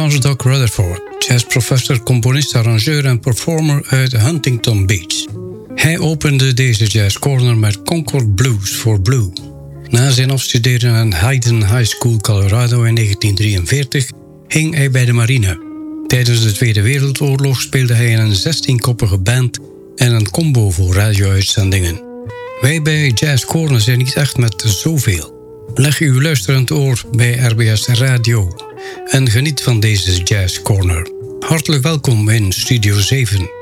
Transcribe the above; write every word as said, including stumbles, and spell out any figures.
Charles Doc Rutherford, jazzprofessor, componist, arrangeur en performer uit Huntington Beach. Hij opende deze Jazz Corner met Concord Blues for Blue. Na zijn afstuderen aan Hayden High School Colorado in negentien drieënveertig hing hij bij de marine. Tijdens de Tweede Wereldoorlog speelde hij in een zestienkoppige band en een combo voor radio-uitzendingen. Wij bij Jazz Corner zijn niet echt met zoveel. Leg uw luisterend oor bij R B S Radio en geniet van deze Jazz Corner. Hartelijk welkom in Studio zeven.